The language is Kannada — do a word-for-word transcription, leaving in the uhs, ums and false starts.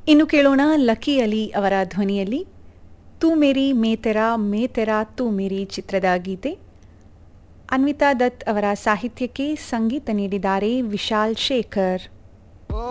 ಇನ್ನು ಕೇಳೋಣ ಲಕ್ಕಿ ಅಲಿ ಅವರ ಧ್ವನಿಯಲ್ಲಿ ತೂ ಮೇರಿ ಮೇ ತೆರಾ ಮೇ ತೆರಾ ತೂ ಮೇರಿ ಚಿತ್ರದ ಗೀತೆ. ಅನ್ವಿತಾ ದತ್ ಅವರ ಸಾಹಿತ್ಯಕ್ಕೆ ಸಂಗೀತ ನೀಡಿದ್ದಾರೆ ವಿಶಾಲ್ ಶೇಖರ್.